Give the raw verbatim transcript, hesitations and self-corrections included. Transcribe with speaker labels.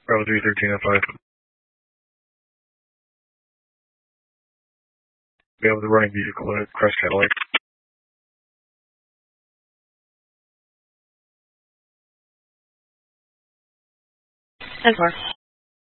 Speaker 1: Bravo three thirteen oh five. We have the running vehicle at Crest Cadillac.
Speaker 2: ten four.